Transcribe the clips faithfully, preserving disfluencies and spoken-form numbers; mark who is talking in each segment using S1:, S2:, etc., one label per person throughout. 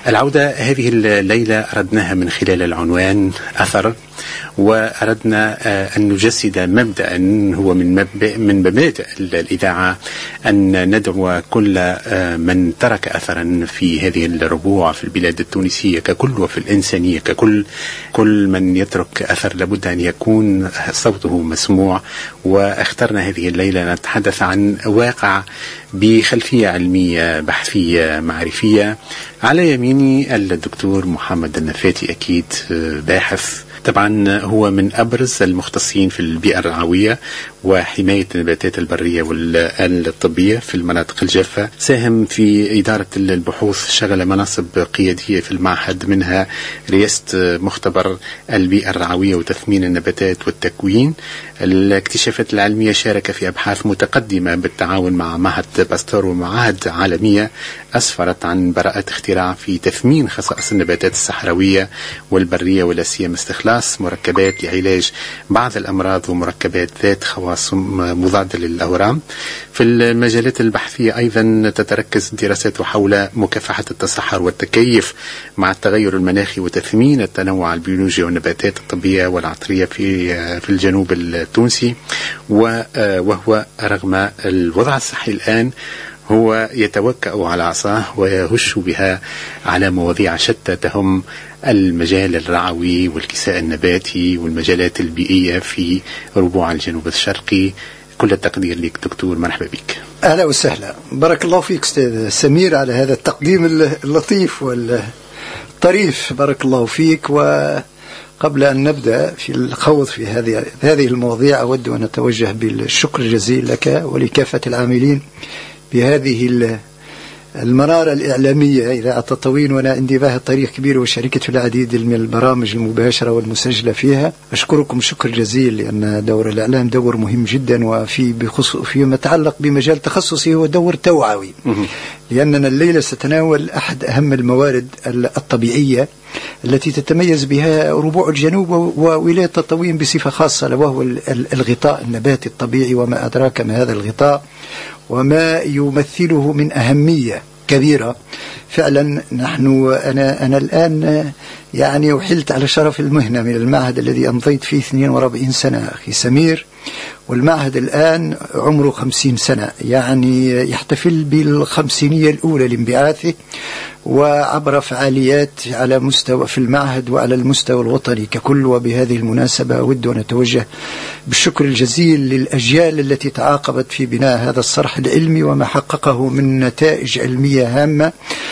S1: العودة هذه الليلة أردناها من خلال العنوان أثر، وأردنا أن نجسد مبدأ هو من مبدأ من مبادئ الإذاعة، أن ندعو كل من ترك أثرا في هذه الربوع في البلاد التونسية ككل وفي الإنسانية ككل. كل من يترك أثر لابد أن يكون صوته مسموع. واخترنا هذه الليلة نتحدث عن واقع بخلفية علمية بحثية معرفية. على يميني الدكتور محمد النفاتي، أكيد باحث، طبعا هو من أبرز المختصين في البيئة الرعوية وحماية النباتات البرية والطبية في المناطق الجافة. ساهم في إدارة البحوث، شغل مناصب قيادية في المعهد، منها رئاسة مختبر البيئة الرعوية وتثمين النباتات والتكوين. الاكتشافات العلمية، شارك في أبحاث متقدمة بالتعاون مع معهد باستور ومعاهد عالمية أسفرت عن براءة اختراع في تثمين خصائص النباتات الصحراوية والبرية، ولا سيما استخلاص مركبات لعلاج بعض الأمراض ومركبات ذات خواص مضادة للأورام. في المجالات البحثية أيضا تتركز دراساته حول مكافحة التصحر والتكيف مع التغير المناخي وتثمين التنوع البيولوجي والنباتات الطبية والعطرية في في الجنوب التونسي. وهو رغم الوضع الصحي الآن هو يتوكأ على عصاه ويهش بها على مواضيع شتى تهم المجال الرعوي والكساء النباتي والمجالات البيئية في ربوع الجنوب الشرقي. كل التقدير لك دكتور، مرحبا بك.
S2: أهلا وسهلا، بارك الله فيك أستاذ سمير على هذا التقديم اللطيف والطريف، بارك الله فيك. وقبل أن نبدأ في الخوض في هذه هذه المواضيع، أود أن أتوجه بالشكر الجزيل لك ولكافة العاملين بهذه المنارة الإعلامية إذاعة تطاوين. وأنا عندي بها تاريخ كبير وشاركت في العديد من البرامج المباشرة والمسجلة فيها. أشكركم شكر جزيل، لأن دور الإعلام دور مهم جدا، وفي بخصوص فيما يتعلق بمجال تخصصي هو دور توعوي، لأننا الليلة سنتناول أحد أهم الموارد الطبيعية التي تتميز بها ربوع الجنوب وولاية تطاوين بصفة خاصة، وهو الغطاء النباتي الطبيعي، وما أدراك ما هذا الغطاء وما يمثله من أهمية كبيرة. فعلا نحن أنا أنا الآن يعني أحلت على شرف المهنة من المعهد الذي أمضيت فيه اثنين وأربعين سنة أخي سمير، والمعهد الآن عمره خمسين سنة، يعني يحتفل بالخمسينية الأولى لانبعاثه، وعبر فعاليات على مستوى في المعهد وعلى المستوى الوطني ككل. وبهذه المناسبة أود أن أتوجه بالشكر الجزيل للأجيال التي تعاقبت في بناء هذا الصرح العلمي وما حققه من نتائج علمية هامة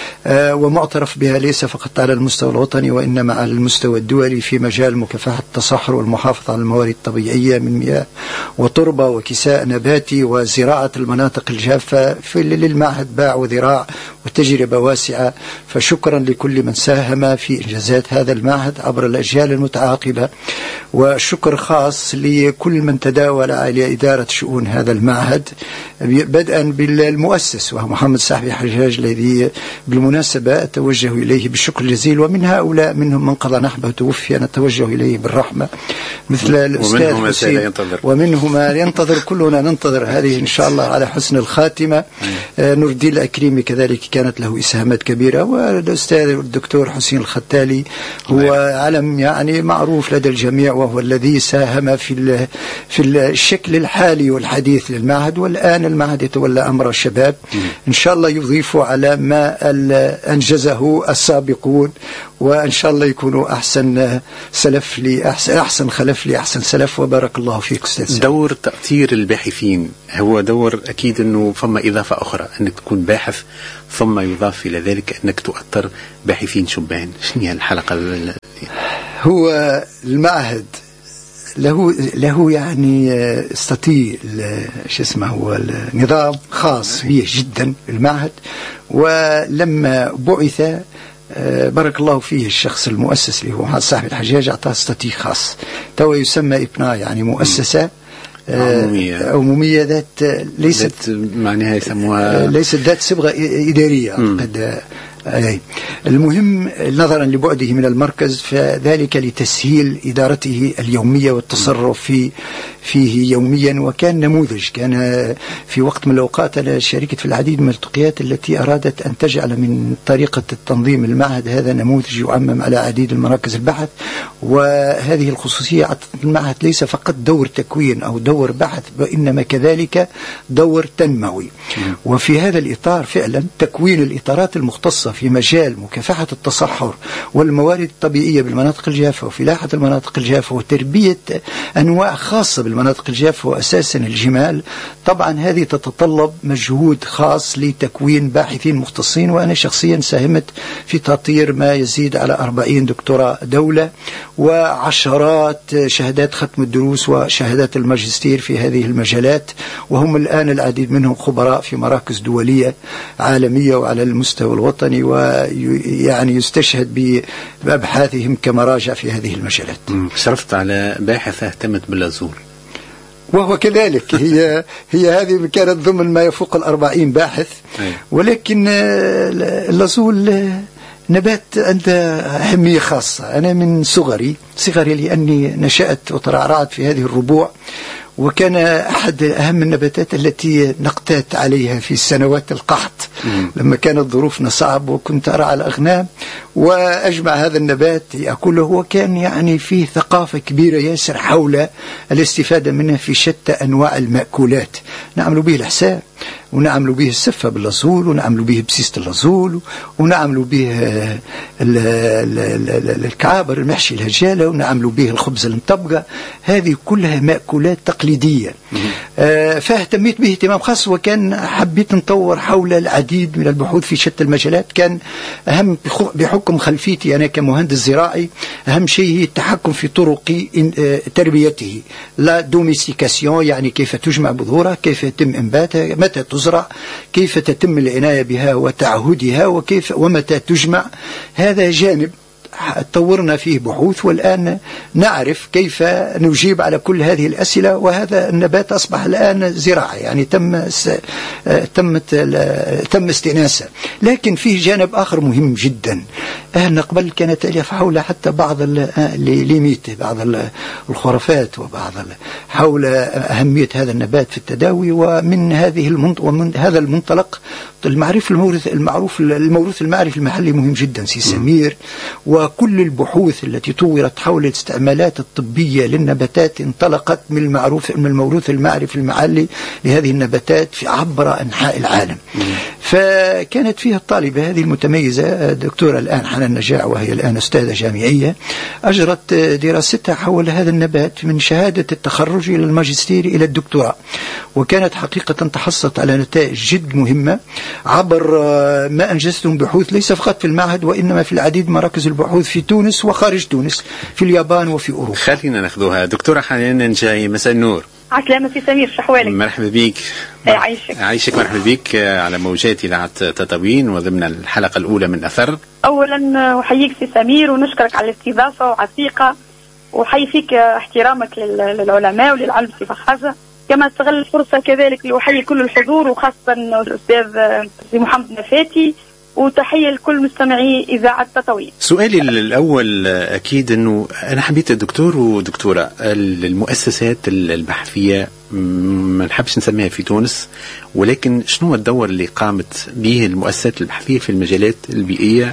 S2: ومعترف بها، ليس فقط على المستوى الوطني وإنما على المستوى الدولي، في مجال مكافحة التصحر والمحافظة على الموارد الطبيعية من مياه وتربة وكساء نباتي وزراعة المناطق الجافة. في للمعهد باع وذراع وتجربة واسعة، فشكرا لكل من ساهم في إنجازات هذا المعهد عبر الأجيال المتعاقبة. وشكر خاص لكل من تداول على إدارة شؤون هذا المعهد، بدءا بالمؤسس وهو محمد صاحبي حجاج، الذي بالمناسبة أتوجه إليه بالشكر الجزيل. ومن هؤلاء منهم من قضى نحبه توفي، أنا أتوجه إليه بالرحمة، مثل الأستاذ حسين، ومنهم ما ينتظر، كلنا ننتظر هذه إن شاء الله على حسن الخاتمة. آه نور الدين الأكريمي كذلك كانت له إسهامات كبيرة، والأستاذ الدكتور حسين الختالي هو علم يعني معروف لدى الجميع، وهو الذي ساهم في في الشكل الحالي والحديث للمعهد. والآن المعهد يتولى أمر الشباب، إن شاء الله يضيف على ما أنجزه السابقون، وإن شاء الله يكونوا أحسن سلف لأحسن أحسن خلف لأحسن سلف. وبارك الله فيك أستاذ.
S1: دور تأثير الباحثين هو دور أكيد أنه ثم إضافة أخرى، أنك تكون باحث ثم يضاف إلى ذلك أنك تؤثر باحثين شبان. شنو هي الحلقة؟
S2: هو المعهد له له يعني استطيع شو اسمه هو النظام خاص به جدا المعهد. ولما بعث بارك الله فيه الشخص المؤسس اللي هو محمد صاحبي الحجاج، أعطاه استطيع خاص تو يسمى إبناء، يعني مؤسسة
S1: عمومية,
S2: عمومية ذات ليست
S1: معناها يسموها
S2: ليست ذات صبغة إدارية. قد أي. المهم نظرا لبعده من المركز فذلك لتسهيل إدارته اليومية والتصرف في فيه يوميا، وكان نموذج. كان في وقت من الأوقات أنا شاركت في العديد من التقيات التي أرادت أن تجعل من طريقة التنظيم المعهد هذا نموذج يعمم على عديد المراكز البحث. وهذه الخصوصية أعطت المعهد ليس فقط دور تكوين أو دور بحث، وإنما كذلك دور تنموي. وفي هذا الإطار فعلا تكوين الإطارات المختصة في مجال مكافحة التصحر والموارد الطبيعية بالمناطق الجافة وفلاحة المناطق الجافة وتربية أنواع خاصة بالمناطق الجافة وأساسا الجمال، طبعا هذه تتطلب مجهود خاص لتكوين باحثين مختصين. وأنا شخصيا ساهمت في تطوير ما يزيد على أربعين دكتوراه دولة وعشرات شهادات ختم الدروس وشهادات الماجستير في هذه المجالات، وهم الآن العديد منهم خبراء في مراكز دولية عالمية وعلى المستوى الوطني، ويعني يستشهد بأبحاثهم كمراجع في هذه المجالات.
S1: شرفت على باحثة اهتمت باللازول،
S2: وهو كذلك. هي هي هذه كانت ضمن ما يفوق الأربعين باحث، ولكن اللازول نبات عنده أهمية خاصة. أنا من صغري صغري لأني نشأت وترعرعت في هذه الربوع، وكان أحد أهم النباتات التي نقتات عليها في سنوات القحط لما كانت ظروفنا صعب، وكنت أرعى الأغنام وأجمع هذا النبات أكله. وكان يعني فيه ثقافة كبيرة ياسر حول الاستفادة منه في شتى أنواع المأكولات. نعمل به الحساء، ونعمل به السفة باللازول، ونعمل به بسيسة اللازول، ونعمل به الكعابر المحشي الهجالة، ونعمل به الخبز المطبقة. هذه كلها مأكولات تقليدية. آه فاهتميت به اهتمام خاص، وكان حبيت نطور حول العديد من البحوث في شتى المجالات. كان أهم بحكم خلفيتي أنا كمهندس زراعي أهم شيء هي التحكم في طرق تربيته، لا دوميستيكاسيون، يعني كيف تجمع بذورها، كيف يتم إنباتها، متى تزرع، كيف تتم العناية بها وتعهدها، وكيف ومتى تجمع. هذا جانب طورنا فيه بحوث، والآن نعرف كيف نجيب على كل هذه الأسئلة. وهذا النبات أصبح الآن زراعة، يعني تم تمت تم استئناسه. لكن فيه جانب آخر مهم جدا. أهلنا قبل كانت تألف حول حتى بعض ليميته بعض الخرافات وبعض حول أهمية هذا النبات في التداوي. ومن هذه المنطق ومن هذا المنطلق المعرفة الموروث المعروف الموروث المعرفي المحلي مهم جدا سي سمير. وكل البحوث التي طورت حول الاستعمالات الطبية للنباتات انطلقت من المعروف من الموروث المعرفي المحلي لهذه النباتات في عبر أنحاء العالم. فكانت فيها الطالبة هذه المتميزة دكتورة الآن حنان نجاع، وهي الآن أستاذة جامعية، أجرت دراستها حول هذا النبات من شهادة التخرج إلى الماجستير إلى الدكتوراه. وكانت حقيقة تحصلت على نتائج جد مهمة عبر ما أنجزتم بحوث ليس فقط في المعهد وإنما في العديد من مراكز البحوث في تونس وخارج تونس، في اليابان وفي أوروبا.
S1: خلينا ناخذوها. دكتورة حنان نجاي، مساء النور.
S3: عسلامة سي سمير، شحوالك؟
S1: مرحبا بيك.
S3: عايشك
S1: عايشك مرحبا بيك على موجات إذاعة تطاوين وضمن الحلقة الأولى من أثر.
S3: أولا أحييك سي سمير ونشكرك على الاستضافة وعلى الثقة، وحي فيك احترامك للعلماء وللعلم بصفة خاصة. كما استغل الفرصة كذلك لأحيي كل الحضور وخاصة الأستاذ محمد نفاتي، وتحية لكل مستمعي إذاعة تطاوين.
S1: سؤالي الأول أكيد أنه أنا حبيت الدكتور ودكتورة المؤسسات البحثية ما نحبش نسميها في تونس، ولكن شنو الدور اللي قامت به المؤسسات البحثية في المجالات البيئية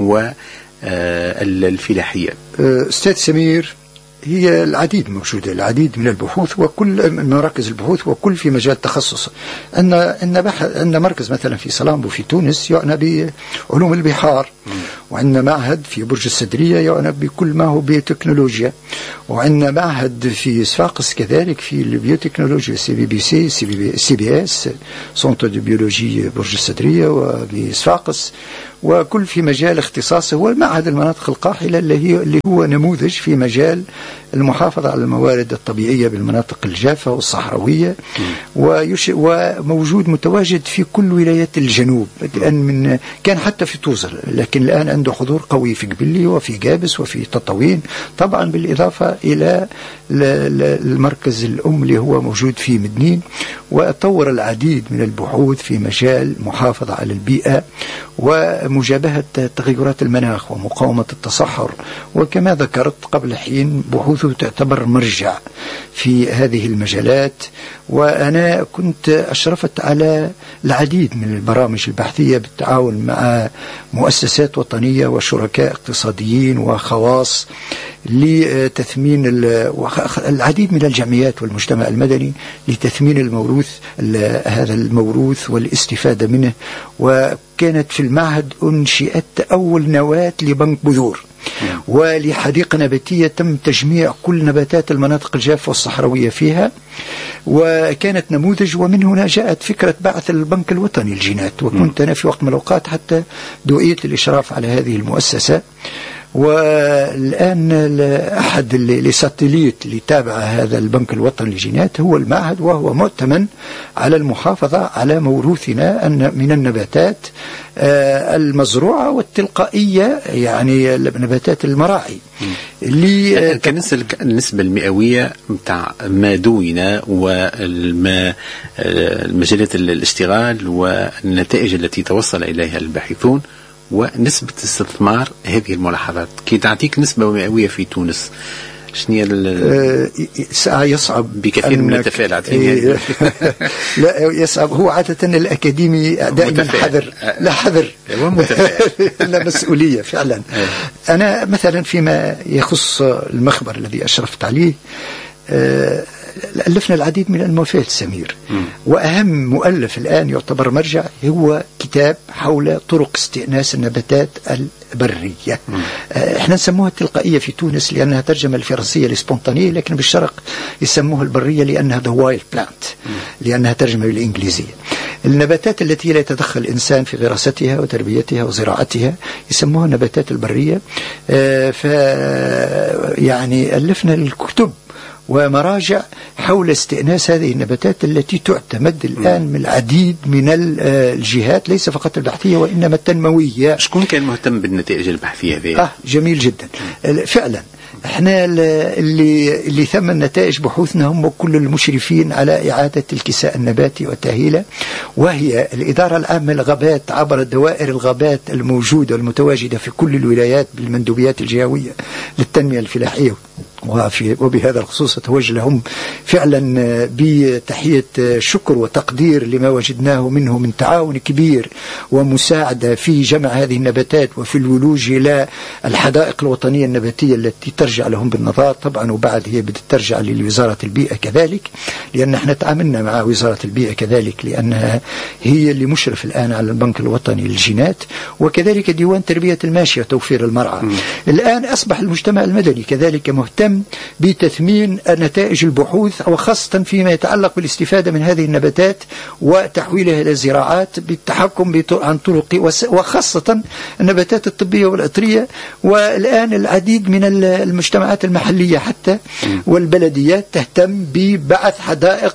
S1: والفلاحية؟
S2: أستاذ سمير، هي العديد موجودة، العديد من البحوث وكل مراكز البحوث وكل في مجال تخصص. أن أن بحث أن مركز مثلا في صلامبو في تونس يعنى بعلوم البحار، وعندنا معهد في برج السدرية يعنى بكل ما هو بيوتكنولوجيا، وعندنا معهد في صفاقس كذلك في البيوتكنولوجيا سي بي بي سي سي بي, سي بي اس سنتر دو بيولوجي برج السدرية وبصفاقس، وكل في مجال اختصاصه. هو المعهد المناطق القاحلة اللي, هي اللي هو نموذج في مجال المحافظة على الموارد الطبيعية بالمناطق الجافة والصحراوية، وموجود متواجد في كل ولايات الجنوب، لأن من كان حتى في توزر، لكن الآن عنده حضور قوي في قبلي وفي جابس وفي تطاوين، طبعا بالإضافة إلى المركز الأم اللي هو موجود في مدنين. وطور العديد من البحوث في مجال محافظة على البيئة ومجابهة تغيرات المناخ ومقاومة التصحر. وكما ذكرت قبل حين بحوثه تعتبر مرجع في هذه المجالات، وأنا كنت أشرفت على العديد من البرامج البحثية بالتعاون مع مؤسسات وطنية وشركاء اقتصاديين وخواص لتثمين العديد من الجمعيات والمجتمع المدني لتثمين الموروث هذا الموروث والاستفادة منه. وكانت في المعهد أنشئت أول نواة لبنك بذور ولحديقة نباتية تم تجميع كل نباتات المناطق الجافة والصحراوية فيها، وكانت نموذج. ومن هنا جاءت فكرة بعث البنك الوطني للجينات، وكنت أنا في وقت من الأوقات حتى دعيت للإشراف على هذه المؤسسة. والآن أحد الساتليت اللي تابع هذا البنك الوطني للجينات هو المعهد، وهو مؤتمن على المحافظة على موروثنا من النباتات المزروعة والتلقائية، يعني نباتات المراعي.
S1: اللي كنسبة النسبة المئوية متاع ما دوينا والمجالات الاشتغال والنتائج التي توصل إليها الباحثون ونسبة استثمار هذه الملاحظات، كي تعطيك نسبة مئوية في تونس شنية
S2: أه يصعب
S1: بكثير من التفاعلات.
S2: لا يصعب، هو عادة الأكاديمي دائما حذر، لا حذر لا مسؤولية فعلا. أنا مثلا فيما يخص المخبر الذي أشرفت عليه أه ألفنا العديد من المؤلفات سمير، وأهم مؤلف الآن يعتبر مرجع هو كتاب حول طرق استئناس النباتات البرية. احنا نسموها التلقائية في تونس لأنها ترجمة الفرنسية الاسبونتانية، لكن بالشرق يسموها البرية لأنها the wild plant، لأنها ترجمة بالإنجليزية. النباتات التي لا يتدخل الإنسان في غراستها وتربيتها وزراعتها يسموها النباتات البرية. ف يعني ألفنا الكتب ومراجع حول استئناس هذه النباتات التي تعتمد الآن من العديد من الجهات، ليس فقط البحثية وإنما التنموية.
S1: شكون كان مهتم بالنتائج البحثية هذه؟
S2: آه جميل جدا فعلا. احنا اللي اللي ثم نتائج بحوثنا هم كل المشرفين على إعادة الكساء النباتي وتأهيله، وهي الإدارة العامة للغابات عبر دوائر الغابات الموجودة والمتواجدة في كل الولايات بالمندوبيات الجهوية للتنمية الفلاحية. وفي وبهذا الخصوص أتوجه لهم فعلا بتحية شكر وتقدير لما وجدناه منه من تعاون كبير ومساعدة في جمع هذه النباتات وفي الولوج إلى الحدائق الوطنية النباتية التي ترجع لهم بالنظار طبعا، وبعد هي بدأت ترجع لوزارة البيئة كذلك، لأن احنا تعاملنا مع وزارة البيئة كذلك لأنها هي اللي مشرف الآن على البنك الوطني للجينات، وكذلك ديوان تربية الماشية وتوفير المرعى. م. الآن أصبح المجتمع المدني كذلك مهتم بتثمين نتائج البحوث، وخاصة فيما يتعلق بالاستفادة من هذه النباتات وتحويلها إلى زراعات بالتحكم عن طرق، وخاصة النباتات الطبية والعطرية. والآن العديد من المجتمعات المحلية حتى والبلديات تهتم ببعث حدائق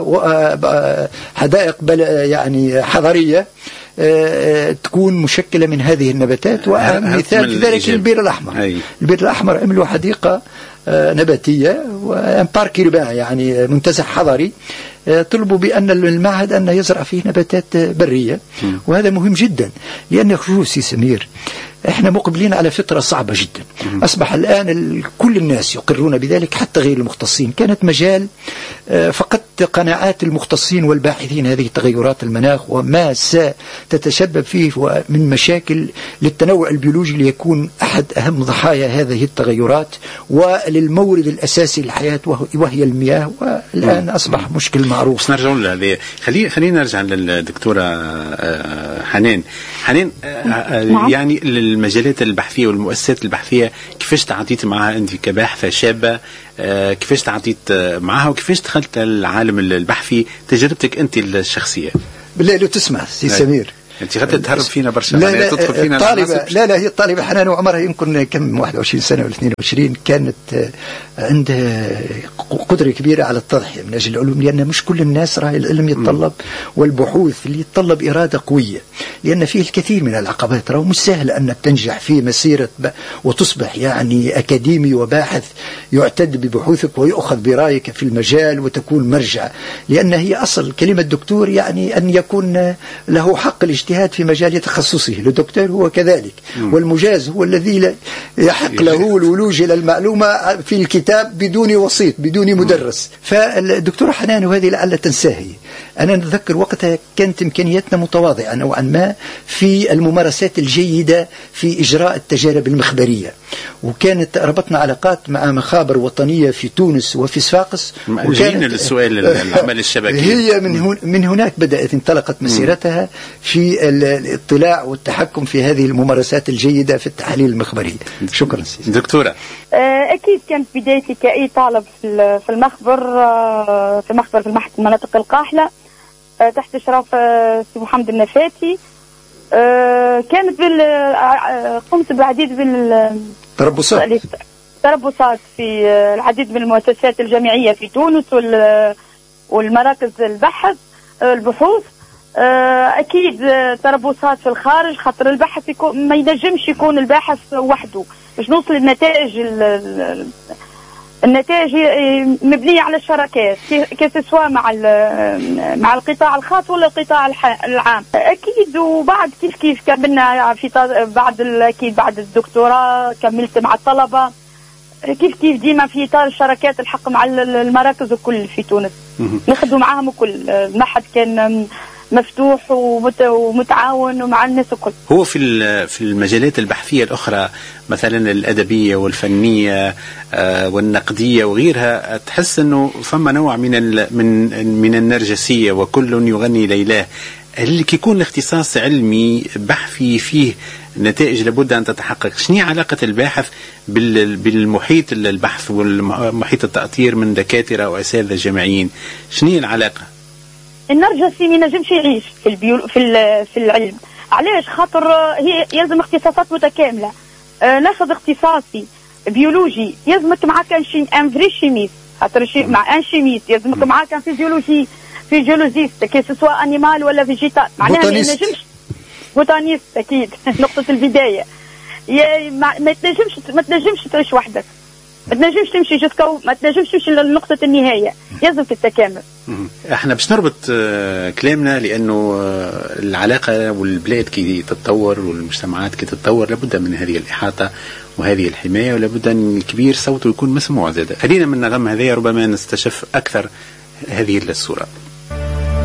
S2: حدائق يعني حضرية تكون مشكلة من هذه النباتات. وأهم مثال في ذلك البير الأحمر. أي. البير الأحمر عملوا حديقة نباتية وبارك رباع يعني منتزه حضري، طلبوا بأن المعهد أن يزرع فيه نباتات برية، وهذا مهم جدا لأن خصوصي سمير احنا مقبلين على فترة صعبة جدا. أصبح الآن كل الناس يقرون بذلك حتى غير المختصين. كانت مجال فقط قناعات المختصين والباحثين هذه تغيرات المناخ وما ستتسبب فيه من مشاكل للتنوع البيولوجي ليكون أحد أهم ضحايا هذه التغيرات وللمورد الأساسي للحياة وهي المياه، والآن أصبح مشكل معروف.
S1: نرجع لهذه. خلي خلينا نرجع للدكتورة حنان. حنان يعني المجالات البحثية والمؤسسات البحثية كيفاش تعاطيت معها أنت كباحثة شابة؟ كيفاش تعاطيت معها وكيفاش دخلت العالم البحثي؟ تجربتك أنت الشخصية.
S2: بالله لو تسمع سي سمير
S1: انت غادي تهرب فينا برشا.
S2: لا لا تدخل فينا الطالبة لا لا هي الطالبة حنان وعمرها يمكن كم واحد وعشرين سنة ولا اثنين وعشرين، كانت عندها قدرة كبيرة على التضحية من أجل العلوم، لأن مش كل الناس راهي العلم يتطلب والبحوث اللي يتطلب إرادة قوية، لأن فيه الكثير من العقبات. راه مش سهل أنك تنجح في مسيرة وتصبح يعني أكاديمي وباحث يعتد ببحوثك ويؤخذ برأيك في المجال وتكون مرجع، لأن هي أصل كلمة دكتور يعني أن يكون له حق الاجتهاد الاجتهاد في مجال تخصصه. الدكتور هو كذلك، والمجاز هو الذي يحق له الولوج إلى المعلومة في الكتاب بدون وسيط بدون مدرس. فالدكتورة حنان، وهذه لعل تنساهي، أنا نتذكر وقتها كانت إمكانياتنا متواضعة نوعا ما في الممارسات الجيدة في إجراء التجارب المخبرية، وكانت ربطنا علاقات مع مخابر وطنية في تونس وفي صفاقس.
S1: جينا للسؤال العمل الشبكي.
S2: هي من, هن من هناك بدأت انطلقت مسيرتها في الاطلاع والتحكم في هذه الممارسات الجيدة في التحليل المخبري. شكرا سيدي.
S1: دكتورة،
S3: أكيد كانت بدايتي كأي طالب في المخبر، في مخبر في المحطة المناطق القاحلة تحت إشراف سي محمد النفاتي. كانت بال قمت بالعديد من
S2: تربصات
S3: تربصات في العديد من المؤسسات الجامعية في تونس والمراكز البحث البحوث. أكيد تربصات في الخارج، خاطر البحث يكون ما ينجمش يكون الباحث وحده باش نوصل للنتائج. النتائج مبنية على الشراكات كسوا مع مع القطاع الخاص ولا القطاع العام. أكيد. وبعد كيف كيف كملنا في بعد أكيد بعد الدكتوراه كملت مع الطلبة كيف كيف ديما في إطار الشراكات الحق مع المراكز الكل في تونس نخدم معاهم الكل. المعهد كان مفتوح ومتعاون ومع الناس الكل.
S1: هو في في المجالات البحثية الأخرى مثلا الأدبية والفنية والنقدية وغيرها، تحس أنه فما نوع من من من النرجسية وكل يغني ليلاه. اللي كيكون الاختصاص علمي بحثي فيه نتائج لابد أن تتحقق. شنو علاقة الباحث بالمحيط البحث والمحيط التأطير من دكاترة وأساتذة جامعيين؟ شنو العلاقة؟
S3: النرجسي ما نجمش يعيش في البيو في في العلم. علاش؟ خاطر هي يلزم اختصاصات متكامله. آه ناخذ اختصاصي بيولوجي يلزمك معاك ان فري شيميست، خاطر شي مع ان شيميست يلزمك معاك ان فيزيولوجي فيزيولوجيست كي سواء انيمال ولا فيجيتال. معناها ما نجمش بوتانيست اكيد نقطه البدايه. ما تنجمش ما تنجمش تعيش وحدك، ما تنجمش تمشي جسكو، ما تنجمش تمشي لنقطة النهاية، يلزم التكامل.
S1: احنا باش نربط كلامنا لأنه العلاقة والبلاد كي تتطور والمجتمعات كي تتطور لابد من هذه الإحاطة وهذه الحماية، ولابد أن الكبير صوته يكون مسموع زادا. خلينا من النغم هذا ربما نستشف أكثر هذه الصورة.